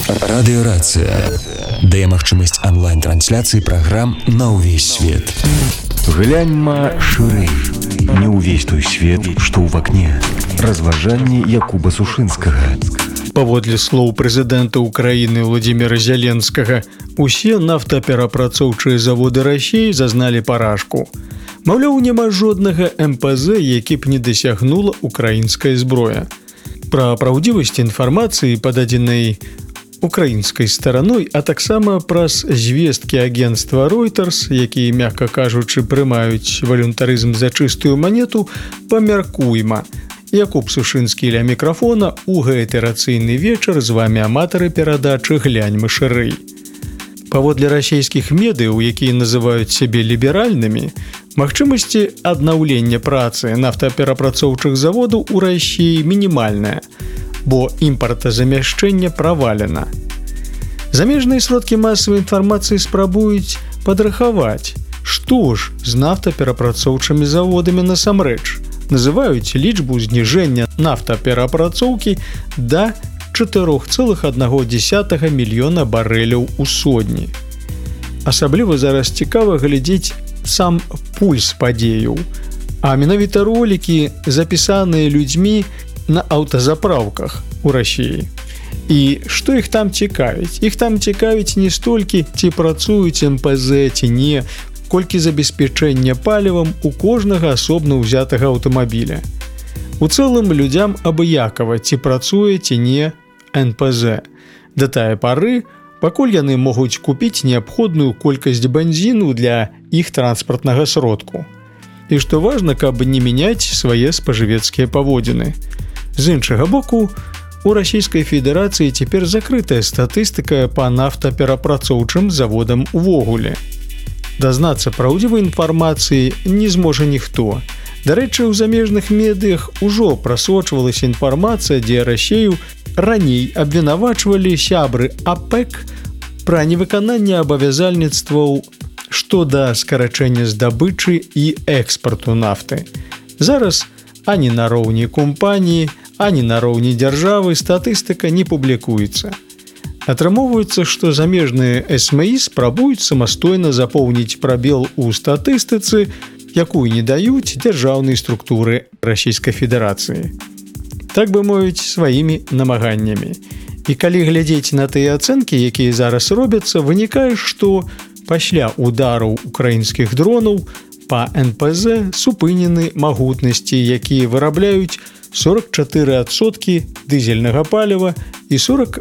Радыёрацыя дае магчымасць онлайн-трансляцыі праграм на ўвесь свет. Гляньма шырэй. Не ўвесь той свет, што ў вакне. Разважанні Якуба Сушынскага. Паводле слоў прэзідэнта ўкраіны Владзіміра Зяленскага, усе нафтаперапрацоўчыя заводы Расіі зазналі паражку. Маўляў, няма жоднага МПЗ, які б не дасягнула украінская зброя. Пра праўдзівасць інфармацыі, пададзенай украінскай стараной, а таксама праз звесткі агенцтва Reuters, якія, мякка кажучы, прымаюць валюнтарызм за чыстую манету, памяркуйма. Якуб Сушынскі ля мікрафона, у гэты рацыйны вечар з вамі аматары перадачы «Гляньма шырэй». Паводле расійскіх медыяў, якія называюць сябе ліберальнымі, магчымасці аднаўлення працы нафтаперапрацоўчых заводаў у Расіі мінімальная, бо імпартазамяшчэнне правалена. Замежныя сродкі масавай інфармацыі спрабуюць падрыхаваць, што ж з нафтаперапрацоўчымі заводамі насамрэч. Называюць лічбу зніжэння нафтаперапрацоўкі да 4,1 мільёна барэляў у сотні. Асабліва зараз цікава глядзець сам пульс падзеяў, а менавіта ролікі, запісаныя людзьмі на аўтазапраўках у Расіі. І што іх там цікавіць? Іх там цікавіць не столькі, ці працуюць МПЗ, ці не, колькі забеспячэння палівам у кожнага асобна ўзятага аўтамабіля. У цэлым людзям абыякава, ці працуе, ці не НПЗ. Да тае пары, пакуль яны могуць купіць неабходную колькасць бензіну для іх транспартнага сродку. І што важна, каб не мяняць свае спажывецкія паводзіны. З іншага боку, у Расійскай Федэрацыі цяпер закрытая статыстыка па нафтаперапрацоўчым заводам увогуле. Дазнацца праўдзівай інфармацыі не зможа ніхто. Дарэчы, у замежных медыях ужо прасочвалася інфармацыя, дзе Расію раней абвінавачвалі сябры АПЭК пра невыкананне абавязальніцтваў што да скарачэння здабычы і экспарту нафты. Зараз ані на роўні кампаніі, ані на роўні дзяржавы статыстыка не публікуецца. Атрымоўваецца, што замежныя СМІ спрабуюць самастойна запоўніць прабел у статыстыцы, якую не даюць дзяржаўныя структуры Расійскай Федэрацыі. Так бы мовіць, сваімі намаганнямі. І калі глядзець на тыя ацэнкі, якія зараз робяцца, вынікае, што пасля удараў украінскіх дронаў па НПЗ супынены магутнасці, якія вырабляюць 44% дызельнага паліва і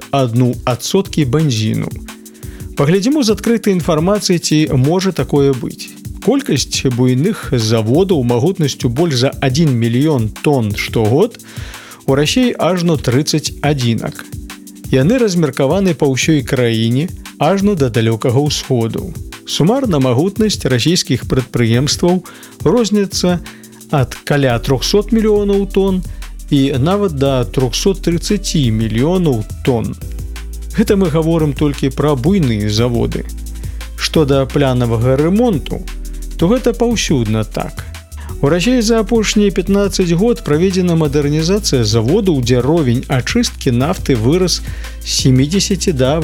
41% бензіну. Паглядзім з адкрытай інфармацыі, ці можа такое быць. Колькасць буйных заводаў магутнасцю больш за 1 мільён тонн штогод у Расіі ажно 30 адзінак. Яны размеркаваны па ўсёй краіне ажно да далёкага ўсходу. Сумарна магутнасць расійскіх прадпрыемстваў розніцца ад каля 300 мільёнаў тонн і нават да 330 мільёнаў тонн. Гэта мы гаворым толькі пра буйныя заводы. Што да планавага рамонту, то гэта паўсюдна так. У Расіі за апошнія 15 год праведзена мадэрнізацыя заводаў, дзе ровень ачысткі нафты вырас з 70 да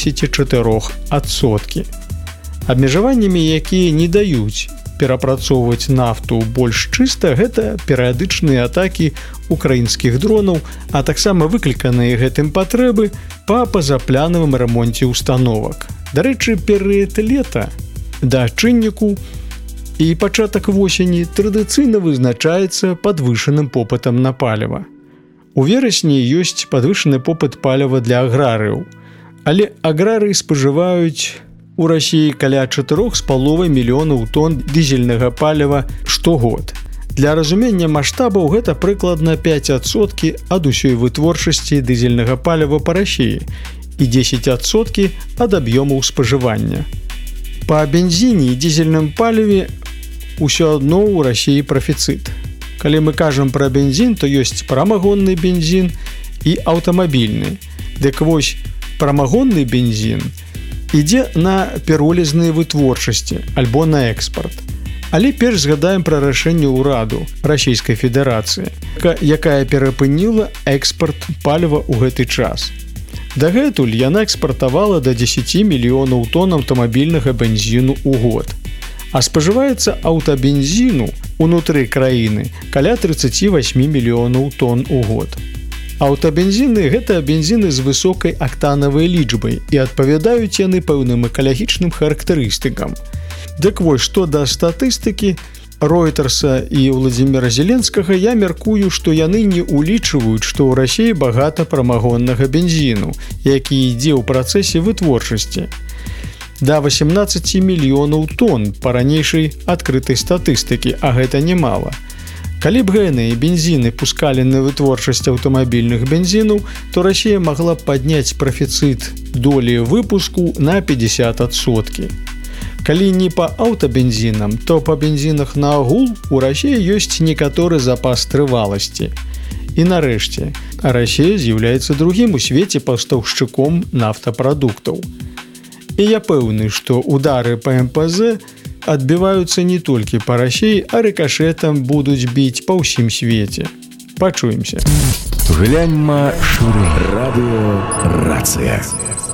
84%. Абмежаваннямі, якія не даюць перапрацоўваць нафту больш чыста, гэта перыядычныя атакі украінскіх дронаў, а таксама выкліканыя гэтым патрэбы па пазапланавым рамонце установак. Дарэчы, перыяд лета да чынніку і пачатак восені традыцыйна вызначаецца падвышаным попытам на паліва. У верасні ёсць падвышаны попыт паліва для аграрыяў, але аграрыі спажываюць у Расіі каля 4,5 мільёнаў тонн дызельнага паліва штогод. Для разумення маштабаў гэта прыкладна 5% ад усёй вытворчасці дызельнага паліва па Расіі і 10% ад аб'ёмаў спажывання. Па бензіне і дызельным паліве ўсё адно ў Расіі прафіцыт. Калі мы кажам пра бензін, то ёсць прамагонны бензін і аўтамабільны. Дык вось, прамагонны бензін ідзе на піролізныя вытворчасці альбо на экспарт. Але перш згадаем пра рашэнне ўраду Расійскай Федэрацыі, якая перапыніла экспарт паліва ў гэты час. Дагэтуль яна экспартавала да 10 мільёнаў тонн аўтамабільнага бензіну ў год. А спажываецца аўтабензіну ўнутры краіны каля 38 мільёнаў тонн у год. Аўтабензіны – гэта бензіны з высокай актанавай лічбай і адпавядаюць яны пэўным экалагічным характарыстыкам. Дык вось, што да статыстыкі Ройтерса і Владимира Зеленскага, я мяркую, што яны не ўлічваюць, што ў Расіі багата прамагоннага бензіну, які ідзе ў працэсе вытворчасці. Да 18 мільёнаў тонн па ранейшай адкрытай статыстыкі, а гэта немала. Калі б гэныя бензіны пускалі на вытворчасць аўтамабільных бензінаў, то Расія магла б падняць прафіцыт долі выпуску на 50%. Калі не па аўтабензінам, то па бензінах наогул у Расіі ёсць некаторы запас трываласці. І нарэшце, Расія з'яўляецца другім у свеце пастаўшчыком нафтапрадуктаў. І я пэўны, што удары па МПЗ адбіваюцца не толькі па Расіі, а рыкашэтам будуць біць па ўсім свеце. Пачуемся. Гляньма шырэй. Радыё Рацыя.